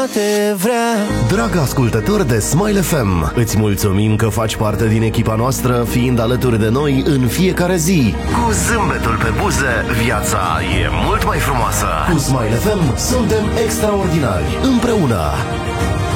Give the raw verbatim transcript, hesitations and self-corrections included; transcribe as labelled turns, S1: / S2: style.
S1: te vrea.
S2: Drag ascultător de Smile F M, îți mulțumim că faci parte din echipa noastră, fiind alături de noi în fiecare zi. Cu zâmbetul pe buze, viața e mult mai frumoasă. Cu Smile F M suntem extraordinari, împreună.